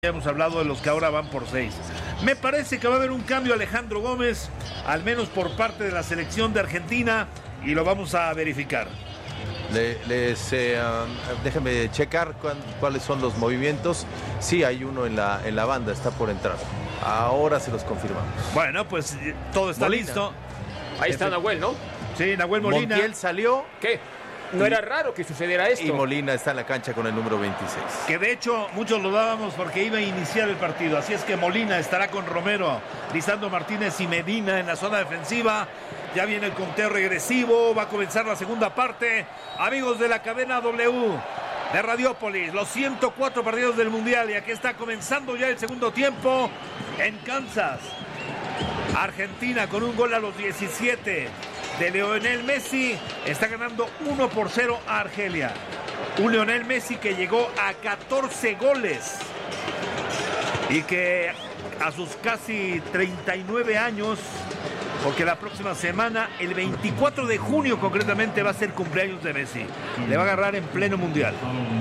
Ya hemos hablado de los que ahora van por 6. Me parece que va a haber un cambio, Alejandro Gómez, al menos por parte de la selección de Argentina, y lo vamos a verificar. Déjenme checar cuáles son los movimientos. Sí, hay uno en la banda, está por entrar. Ahora se los confirmamos. Bueno, pues todo está listo. Ahí está Nahuel, ¿no? Sí, Nahuel Molina. Montiel salió. ¿Qué? No era raro que sucediera esto. Y Molina está en la cancha con el número 26. Que de hecho muchos lo dábamos porque iba a iniciar el partido. Así es que Molina estará con Romero, Lisandro Martínez y Medina en la zona defensiva. Ya viene el conteo regresivo. Va a comenzar la segunda parte. Amigos de la cadena W de Radiópolis, los 104 partidos del Mundial. Y aquí está comenzando ya el segundo tiempo en Kansas. Argentina con un gol a los 17 de Lionel Messi está ganando 1-0 a Argelia. Un Lionel Messi que llegó a 14 goles y que a sus casi 39 años, porque la próxima semana, el 24 de junio concretamente, va a ser cumpleaños de Messi. Le va a agarrar en pleno mundial.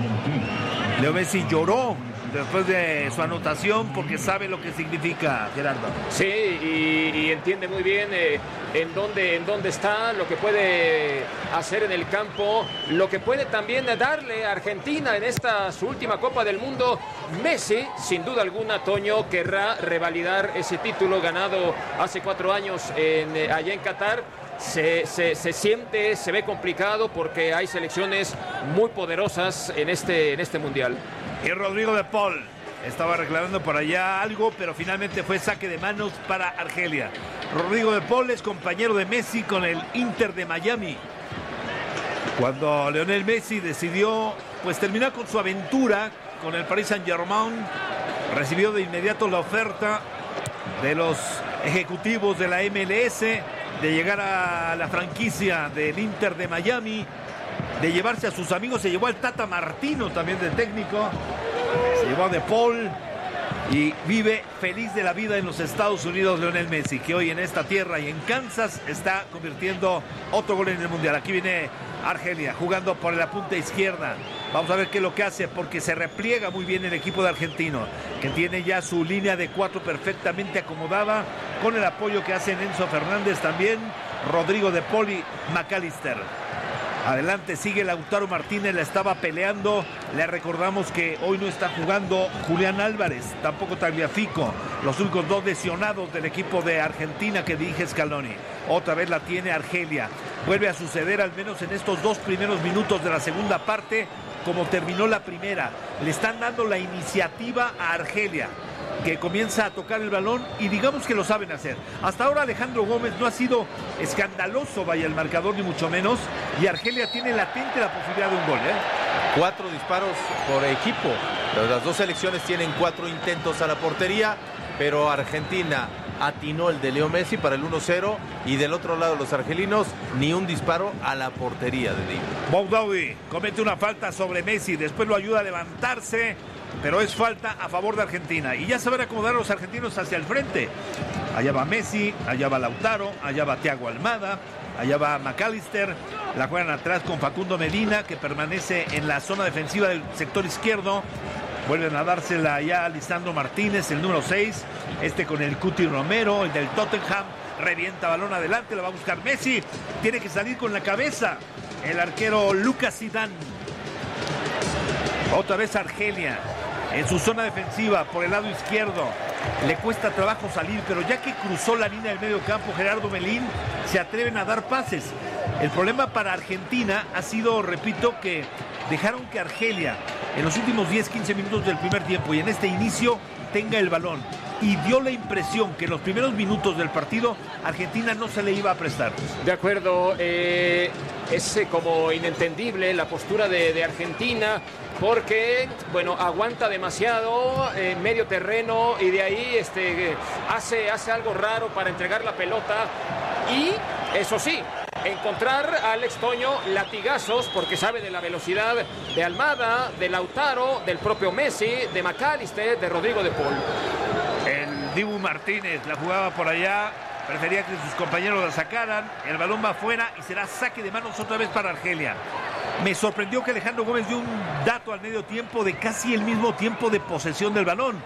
Leo Messi lloró después de su anotación porque sabe lo que significa, Gerardo. Sí, y entiende muy bien en dónde está, lo que puede hacer en el campo, lo que puede también darle a Argentina en esta su última Copa del Mundo. Messi, sin duda alguna, Toño, querrá revalidar ese título ganado hace 4 años allá en Qatar. Se siente, se ve complicado porque hay selecciones muy poderosas en este mundial. Y Rodrigo de Paul estaba reclamando por allá algo, pero finalmente fue saque de manos para Argelia. Rodrigo de Paul es compañero de Messi con el Inter de Miami. Cuando Lionel Messi decidió terminar con su aventura con el Paris Saint-Germain, recibió de inmediato la oferta de los ejecutivos de la MLS de llegar a la franquicia del Inter de Miami, de llevarse a sus amigos. Se llevó al Tata Martino también de técnico, se llevó a De Paul y vive feliz de la vida en los Estados Unidos Lionel Messi, que hoy en esta tierra y en Kansas está convirtiendo otro gol en el Mundial. Aquí viene Argelia jugando por la punta izquierda. Vamos a ver qué es lo que hace, porque se repliega muy bien el equipo de argentino, que tiene ya su línea de 4 perfectamente acomodada, con el apoyo que hacen Enzo Fernández también, Rodrigo de Paul y McAllister. Adelante sigue Lautaro Martínez, la estaba peleando. Le recordamos que hoy no está jugando Julián Álvarez, tampoco Tagliafico, los únicos 2 lesionados del equipo de Argentina que dirige Scaloni. Otra vez la tiene Argelia. Vuelve a suceder, al menos en estos 2 primeros minutos de la segunda parte, como terminó la primera. Le están dando la iniciativa a Argelia, que comienza a tocar el balón, y digamos que lo saben hacer. Hasta ahora Alejandro Gómez no ha sido escandaloso, vaya el marcador, ni mucho menos, y Argelia tiene latente la posibilidad de un gol. 4 disparos por equipo. Las 2 selecciones tienen 4 intentos a la portería, pero Argentina atinó el de Leo Messi para el 1-0, y del otro lado los argelinos ni un disparo a la portería de Diego. Boudaoui comete una falta sobre Messi, después lo ayuda a levantarse, pero es falta a favor de Argentina, y ya se van a acomodar los argentinos hacia el frente. Allá va Messi, allá va Lautaro, allá va Thiago Almada, allá va McAllister. La juegan atrás con Facundo Medina, que permanece en la zona defensiva del sector izquierdo. Vuelven a dársela allá a Lisandro Martínez, el número 6, con el Cuti Romero, el del Tottenham. Revienta balón adelante, la va a buscar Messi, tiene que salir con la cabeza el arquero Lucas Zidane. Otra vez Argelia en su zona defensiva por el lado izquierdo. Le cuesta trabajo salir, pero ya que cruzó la línea del medio campo Gerardo Melín, se atreven a dar pases. El problema para Argentina ha sido, repito, que dejaron que Argelia en los últimos 10-15 minutos del primer tiempo y en este inicio tenga el balón, y dio la impresión que en los primeros minutos del partido Argentina no se le iba a prestar. De acuerdo, es como inentendible la postura de Argentina, porque aguanta demasiado en medio terreno, y de ahí hace algo raro para entregar la pelota, y eso sí, encontrar a Alex Toño latigazos, porque sabe de la velocidad de Almada, de Lautaro, del propio Messi, de McAllister, de Rodrigo de Paul. El Dibu Martínez la jugaba por allá, prefería que sus compañeros la sacaran. El balón va afuera y será saque de manos otra vez para Argelia. Me sorprendió que Alejandro Gómez dio un dato al medio tiempo de casi el mismo tiempo de posesión del balón.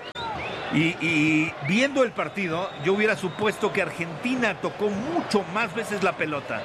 Y viendo el partido, yo hubiera supuesto que Argentina tocó mucho más veces la pelota.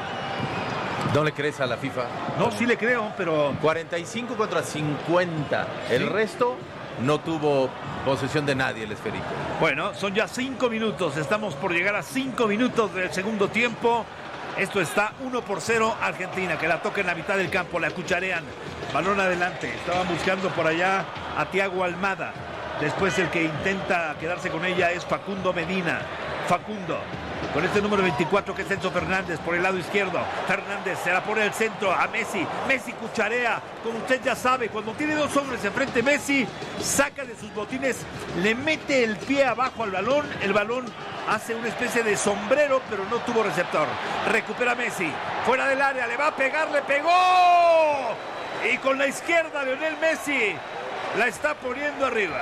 ¿No le crees a la FIFA? No, sí le creo, pero... 45 contra 50. El resto no tuvo posesión de nadie el esférico. Bueno, son ya 5 minutos. Estamos por llegar a 5 minutos del segundo tiempo. Esto está 1-0 Argentina, que la toca en la mitad del campo. La cucharean. Balón adelante. Estaban buscando por allá a Thiago Almada. Después el que intenta quedarse con ella es Facundo Medina. Facundo, con este número 24 que es Enzo Fernández por el lado izquierdo. Fernández se la pone al centro a Messi. Messi cucharea, como usted ya sabe, cuando tiene dos hombres enfrente Messi, saca de sus botines, le mete el pie abajo al balón. El balón hace una especie de sombrero, pero no tuvo receptor. Recupera Messi, fuera del área, le va a pegar, le pegó. Y con la izquierda Lionel Messi la está poniendo arriba.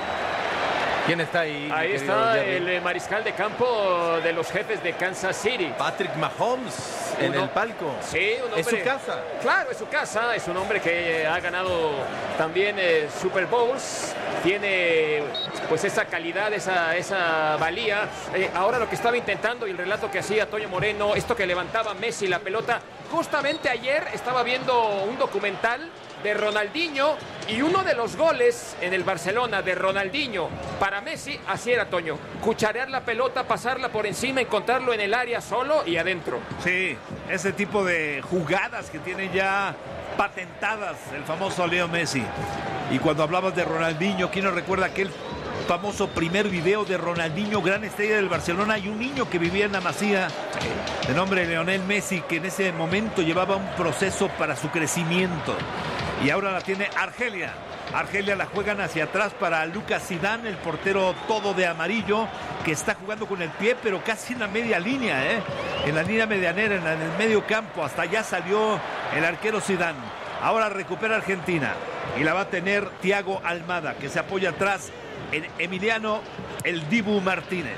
¿Quién está ahí? Ahí está el mariscal de campo de los Jefes de Kansas City. Patrick Mahomes en el palco. Sí, un hombre. Es su casa. Claro, es su casa. Es un hombre que ha ganado también Super Bowls. Tiene pues esa calidad, esa valía. Ahora lo que estaba intentando y el relato que hacía Toño Moreno, esto que levantaba Messi la pelota. Justamente ayer estaba viendo un documental de Ronaldinho y uno de los goles en el Barcelona de Ronaldinho para Messi, así era, Toño. Cucharear la pelota, pasarla por encima, encontrarlo en el área solo y adentro. Sí, ese tipo de jugadas que tienen ya patentadas el famoso Leo Messi. Y cuando hablabas de Ronaldinho, ¿quién nos recuerda aquel famoso primer video de Ronaldinho, gran estrella del Barcelona, y un niño que vivía en la Masía de nombre Lionel Messi, que en ese momento llevaba un proceso para su crecimiento? Y ahora la tiene Argelia. Argelia la juegan hacia atrás para Lucas Zidane, el portero todo de amarillo, que está jugando con el pie, pero casi en la media línea, en la línea medianera, en el medio campo. Hasta allá salió el arquero Zidane. Ahora recupera Argentina y la va a tener Thiago Almada, que se apoya atrás en Emiliano el Dibu Martínez.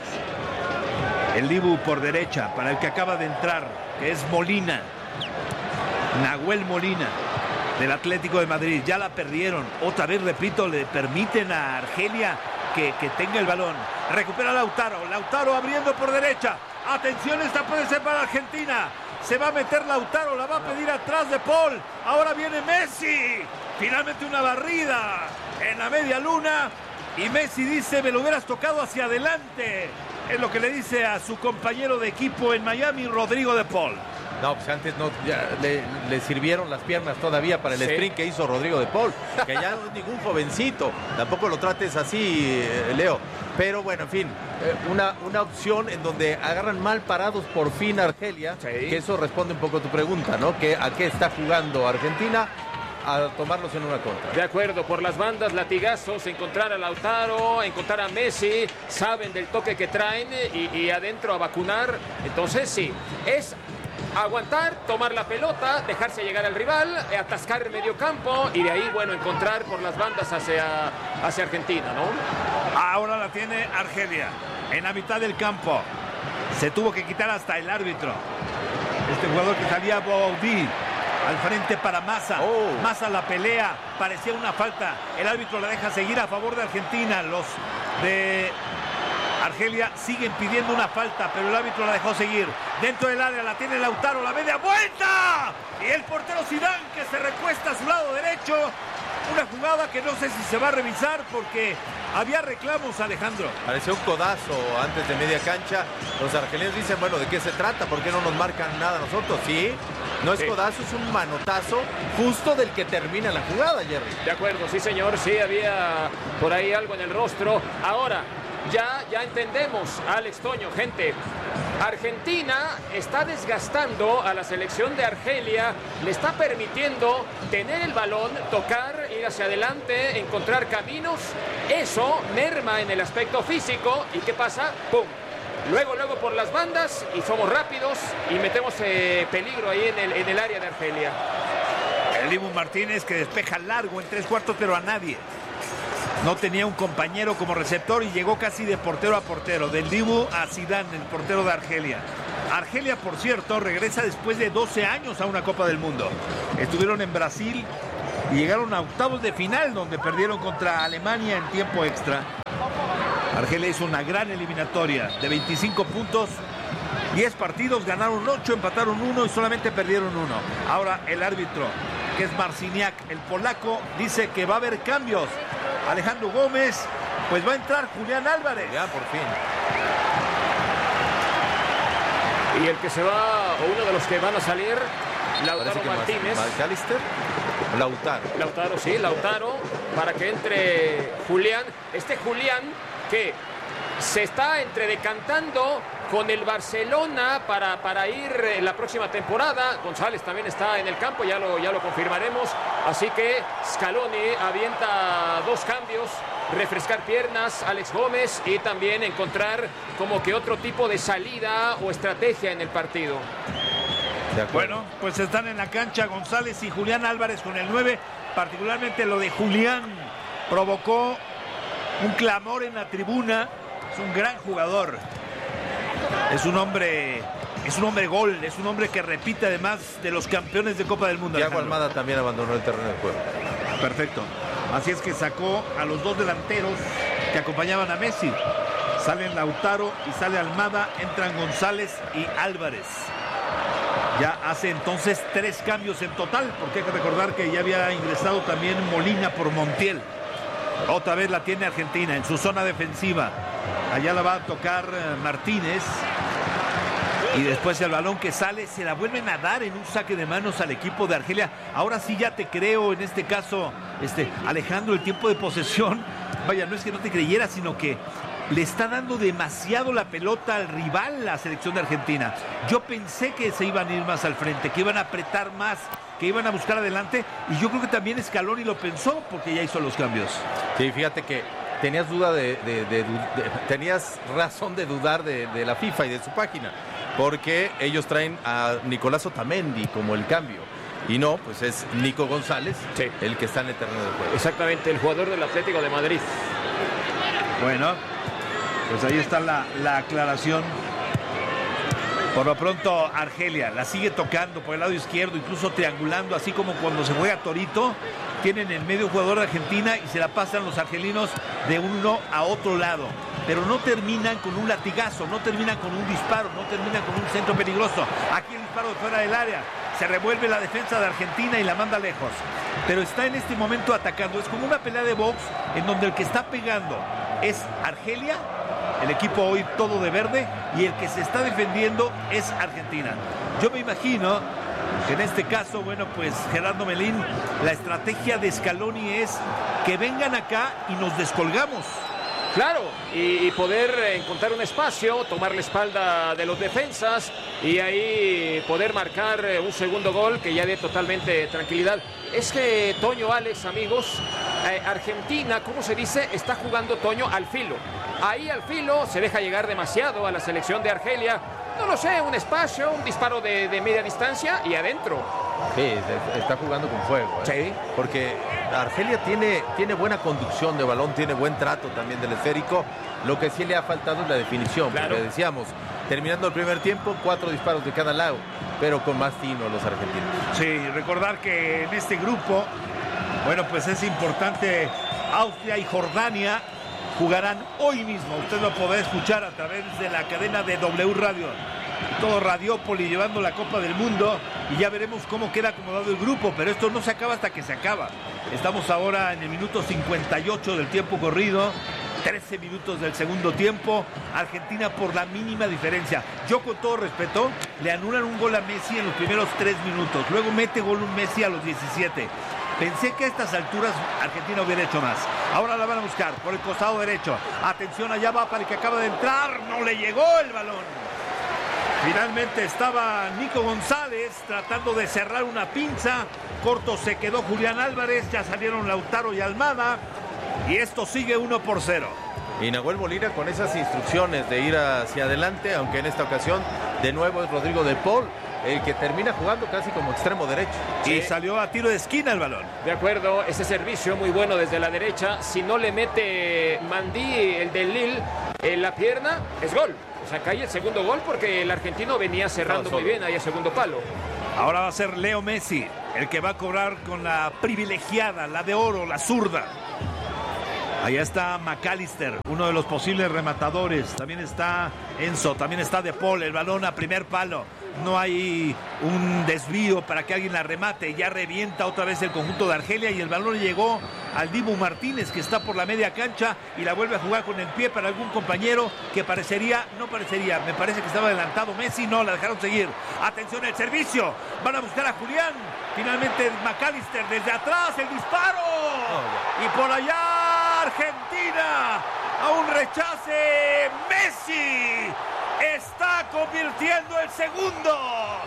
El Dibu por derecha para el que acaba de entrar, que es Molina, Nahuel Molina, del Atlético de Madrid. Ya la perdieron. Otra vez, repito, le permiten a Argelia que tenga el balón. Recupera Lautaro. Lautaro abriendo por derecha. Atención, esta puede ser para Argentina. Se va a meter Lautaro, la va a pedir atrás de Paul. Ahora viene Messi. Finalmente una barrida en la media luna. Y Messi dice, me lo hubieras tocado hacia adelante. Es lo que le dice a su compañero de equipo en Miami, Rodrigo de Paul. No, pues antes no, ya le sirvieron las piernas todavía para el sprint que hizo Rodrigo de Paul, que ya no es ningún jovencito, tampoco lo trates así, Leo. Pero bueno, en fin, una opción en donde agarran mal parados por fin a Argelia, que eso responde un poco a tu pregunta, ¿no? Que ¿a qué está jugando Argentina? A tomarlos en una contra. De acuerdo, por las bandas, latigazos, encontrar a Lautaro, encontrar a Messi, saben del toque que traen y adentro a vacunar. Entonces sí, es aguantar, tomar la pelota, dejarse llegar al rival, atascar el medio campo y de ahí, bueno, encontrar por las bandas hacia Argentina, ¿no? Ahora la tiene Argelia en la mitad del campo. Se tuvo que quitar hasta el árbitro. Este jugador que salía Baudí al frente para Massa. Massa la pelea, parecía una falta. El árbitro la deja seguir a favor de Argentina. Los de Argelia siguen pidiendo una falta, pero el árbitro la dejó seguir. Dentro del área la tiene Lautaro, la media vuelta. Y el portero Zidane, que se recuesta a su lado derecho. Una jugada que no sé si se va a revisar porque había reclamos, Alejandro. Pareció un codazo antes de media cancha. Los argelinos dicen, bueno, ¿de qué se trata? ¿Por qué no nos marcan nada a nosotros? Sí, no es codazo, es un manotazo justo del que termina la jugada, Jerry. De acuerdo, sí señor, sí había por ahí algo en el rostro. Ahora, ya entendemos, Alex, Toño, gente. Argentina está desgastando a la selección de Argelia, le está permitiendo tener el balón, tocar, ir hacia adelante, encontrar caminos. Eso merma en el aspecto físico. ¿Y qué pasa? ¡Pum! Luego por las bandas y somos rápidos y metemos peligro ahí en el área de Argelia. El Dibu Martínez que despeja largo en 3/4, pero a nadie. No tenía un compañero como receptor y llegó casi de portero a portero. Del Dibu a Zidane, el portero de Argelia. Argelia, por cierto, regresa después de 12 años a una Copa del Mundo. Estuvieron en Brasil y llegaron a octavos de final, donde perdieron contra Alemania en tiempo extra. Argelia hizo una gran eliminatoria de 25 puntos, 10 partidos, ganaron 8, empataron 1 y solamente perdieron 1. Ahora el árbitro, que es Marciniak, el polaco, dice que va a haber cambios. Alejandro Gómez, pues va a entrar Julián Álvarez. Ya, por fin. Y el que se va, o uno de los que van a salir, Lautaro Martínez. ¿McAllister? Lautaro, sí, Lautaro, para que entre Julián. Este Julián que se está decantando con el Barcelona para ir en la próxima temporada. González también está en el campo, ya lo confirmaremos. Así que Scaloni avienta 2 cambios, refrescar piernas, Alex Gómez, y también encontrar como que otro tipo de salida o estrategia en el partido. Bueno, pues están en la cancha González y Julián Álvarez con el 9. Particularmente lo de Julián provocó un clamor en la tribuna. Es un gran jugador. Es un hombre gol. Es un hombre que repite además de los campeones de Copa del Mundo. Thiago Almada también abandonó el terreno de juego. Perfecto. Así es que sacó a los 2 delanteros que acompañaban a Messi. Salen Lautaro y sale Almada. Entran González y Álvarez. Ya hace entonces 3 cambios en total, porque hay que recordar que ya había ingresado también Molina por Montiel. Otra vez la tiene Argentina en su zona defensiva. Allá la va a tocar Martínez. Y después el balón que sale se la vuelven a dar en un saque de manos al equipo de Argelia. Ahora sí ya te creo, en este caso, Alejandro, el tiempo de posesión. Vaya, no es que no te creyera, sino que le está dando demasiado la pelota al rival, la selección de Argentina. Yo pensé que se iban a ir más al frente, que iban a apretar más, que iban a buscar adelante, y yo creo que también Scaloni lo pensó porque ya hizo los cambios. Sí, fíjate que tenías duda tenías razón de dudar de la FIFA y de su página, porque ellos traen a Nicolás Otamendi como el cambio. Y no, pues es Nico González, sí, el que está en el terreno de juego. Exactamente, el jugador del Atlético de Madrid. Bueno, pues ahí está la aclaración. Por lo pronto Argelia la sigue tocando por el lado izquierdo, incluso triangulando, así como cuando se juega Torito. Tienen en medio jugador de Argentina y se la pasan los argelinos de uno a otro lado. Pero no terminan con un latigazo, no terminan con un disparo, no terminan con un centro peligroso. Aquí el disparo de fuera del área. Se revuelve la defensa de Argentina y la manda lejos. Pero está en este momento atacando. Es como una pelea de box en donde el que está pegando es Argelia, el equipo hoy todo de verde, y el que se está defendiendo es Argentina. Yo me imagino que en este caso, bueno, pues Gerardo Melín, la estrategia de Scaloni es que vengan acá y nos descolgamos. Claro, y poder encontrar un espacio, tomar la espalda de los defensas y ahí poder marcar un segundo gol que ya dé totalmente tranquilidad. Es que Toño, Alex, amigos, Argentina, ¿cómo se dice? Está jugando Toño al filo. Ahí al filo se deja llegar demasiado a la selección de Argelia. No lo sé, un espacio, un disparo de media distancia y adentro. Sí, está jugando con fuego, ¿eh? Sí. Porque Argelia tiene buena conducción de balón, tiene buen trato también del esférico. Lo que sí le ha faltado es la definición. Claro. Porque decíamos, terminando el primer tiempo, 4 disparos de cada lado, pero con más tino los argentinos. Sí, recordar que en este grupo, bueno, pues es importante, Austria y Jordania jugarán hoy mismo. Usted lo podrá escuchar a través de la cadena de W Radio. Todo Radiópoli llevando la Copa del Mundo y ya veremos cómo queda acomodado el grupo, pero esto no se acaba hasta que se acaba. Estamos ahora en el minuto 58 del tiempo corrido, 13 minutos del segundo tiempo. Argentina por la mínima diferencia. Yo, con todo respeto, le anulan un gol a Messi en los primeros 3 minutos, luego mete gol un Messi a los 17. Pensé que a estas alturas Argentina hubiera hecho más. Ahora la van a buscar por el costado derecho. Atención, allá va para el que acaba de entrar. No le llegó el balón. Finalmente estaba Nico González tratando de cerrar una pinza. Corto se quedó Julián Álvarez. Ya salieron Lautaro y Almada. Y esto sigue 1-0. Y Nahuel Molina con esas instrucciones de ir hacia adelante, aunque en esta ocasión de nuevo es Rodrigo de Paul el que termina jugando casi como extremo derecho. Y salió a tiro de esquina el balón. De acuerdo, ese servicio muy bueno desde la derecha. Si no le mete Mandí, el del Lille, en la pierna, es gol. O sea, cae el segundo gol porque el argentino venía cerrando muy bien ahí a segundo palo. Ahora va a ser Leo Messi. El que va a cobrar con la privilegiada, la de oro, la zurda. Allá está McAllister, uno de los posibles rematadores. También está Enzo, también está De Paul. El balón a primer palo. No hay un desvío para que alguien la remate. Ya revienta otra vez el conjunto de Argelia y el balón llegó al Dibu Martínez, que está por la media cancha y la vuelve a jugar con el pie para algún compañero que me parece que estaba adelantado Messi. No, la dejaron seguir. Atención, el servicio. Van a buscar a Julián. Finalmente McAllister desde atrás, el disparo. Y por allá Argentina a un rechace. Messi está convirtiendo el segundo.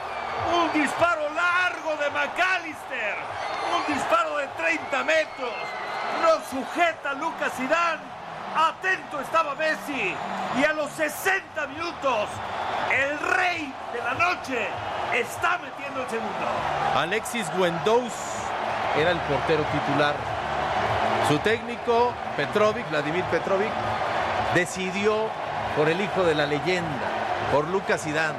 Un disparo largo de McAllister. Un disparo de 30 metros. No sujeta Lucas Zidane. Atento estaba Messi. Y a los 60 minutos, el rey de la noche está metiendo el segundo. Alexis Guendouzi era el portero titular. Su técnico, Vladimir Petrovic, decidió por el hijo de la leyenda, por Lucas Zidane.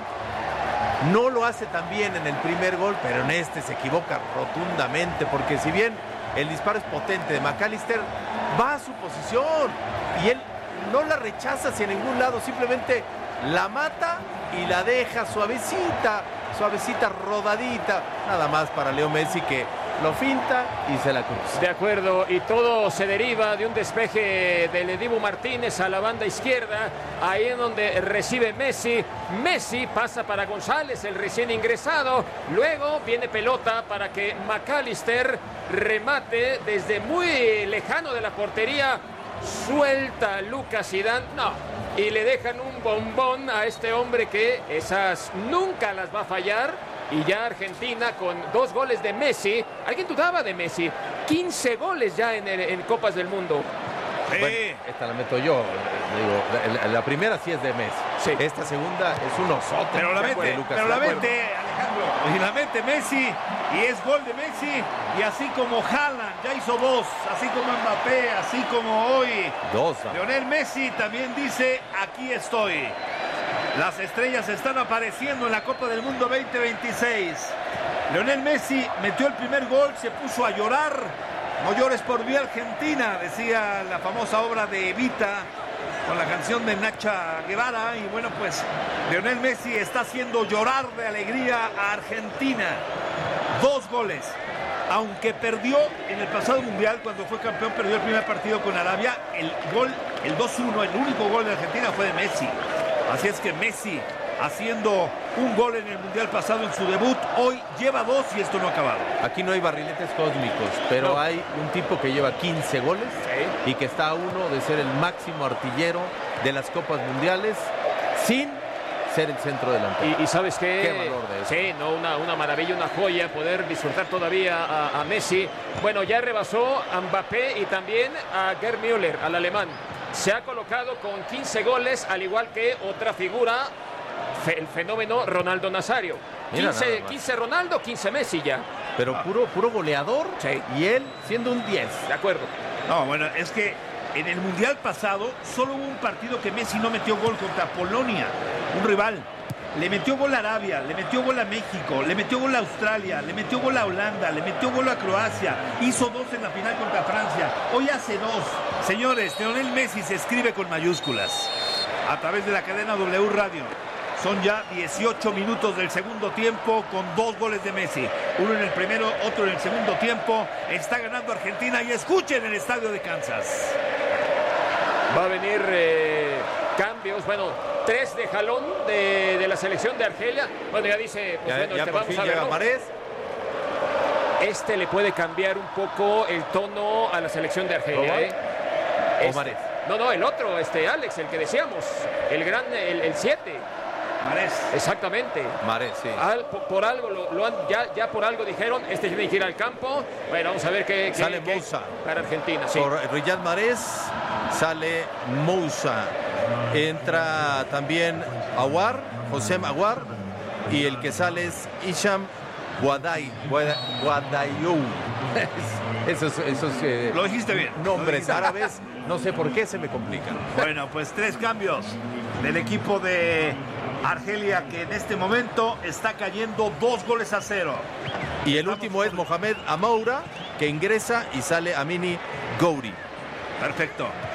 No lo hace tan bien en el primer gol, pero en este se equivoca rotundamente, porque si bien el disparo es potente de McAllister, va a su posición y él no la rechaza hacia ningún lado, simplemente la mata y la deja suavecita, rodadita, nada más para Leo Messi, que lo finta y se la cruza. De acuerdo, y todo se deriva de un despeje del Dibu Martínez a la banda izquierda, ahí en donde recibe Messi. Messi pasa para González, el recién ingresado. Luego viene pelota para que McAllister remate desde muy lejano de la portería. Suelta a Lucas Zidane, y le dejan un bombón a este hombre que esas nunca las va a fallar. Y ya Argentina con 2 goles de Messi. ¿Alguien dudaba de Messi? 15 goles ya en Copas del Mundo. Bueno, esta la meto yo. Digo, la primera sí es de Messi. Sí. Esta segunda es un osote. Pero la mete, Alejandro. Y la mete Messi. Y es gol de Messi. Y así como Haaland ya hizo 2. Así como Mbappé. Así como hoy 2. Lionel Messi también dice: aquí estoy. Las estrellas están apareciendo en la Copa del Mundo 2026. Lionel Messi metió el primer gol, se puso a llorar. No llores por mi Argentina, decía la famosa obra de Evita con la canción de Nacha Guevara. Y bueno, pues Lionel Messi está haciendo llorar de alegría a Argentina. 2 goles. Aunque perdió en el pasado mundial, cuando fue campeón, perdió el primer partido con Arabia. El gol, el 2-1, el único gol de Argentina fue de Messi. Así es que Messi, haciendo un gol en el Mundial pasado en su debut, hoy lleva 2 y esto no ha acabado. Aquí no hay barriletes cósmicos, pero hay un tipo que lleva 15 goles y que está a uno de ser el máximo artillero de las Copas Mundiales sin ser el centro delantero. Y ¿sabes qué? Qué valor de eso. Sí, no, una maravilla, una joya poder disfrutar todavía a Messi. Bueno, ya rebasó a Mbappé y también a Gerd Müller, al alemán. Se ha colocado con 15 goles, al igual que otra figura, el fenómeno Ronaldo Nazario. 15 Ronaldo, 15 Messi ya. Pero puro goleador, sí. Y él siendo un 10. De acuerdo. No, bueno, es que en el Mundial pasado solo hubo un partido que Messi no metió gol contra Polonia, un rival. Le metió gol a Arabia, le metió gol a México, le metió gol a Australia, le metió gol a Holanda, le metió gol a Croacia, hizo 2 en la final contra Francia, hoy hace 2. Señores, Lionel Messi se escribe con mayúsculas a través de la cadena W Radio. Son ya 18 minutos del segundo tiempo con 2 goles de Messi. Uno en el primero, otro en el segundo tiempo. Está ganando Argentina y escuchen el estadio de Kansas. Va a venir cambios, bueno, 3 de jalón de la selección de Argelia. Bueno, ya dice, pues bueno, ya por fin llega Mahrez. Este le puede cambiar un poco el tono a la selección de Argelia. ¿O Mahrez? No, el otro, Alex, el que decíamos, el gran, el 7. Mahrez. Exactamente. Mahrez, sí. Por algo lo han, ya por algo dijeron, tiene que ir al campo. Bueno, vamos a ver qué sale Moussa para Argentina. Sí. Por Riyad Mahrez sale Moussa. Entra también Hossein Aouar, y el que sale es Hicham Guadaioui. Esos lo dijiste bien. Nombres árabes, no sé por qué se me complican. Bueno, pues 3 cambios del equipo de Argelia, que en este momento está cayendo 2 goles a 0. Y el último es Mohamed Amoura, que ingresa y sale Amini Gouiri. Perfecto.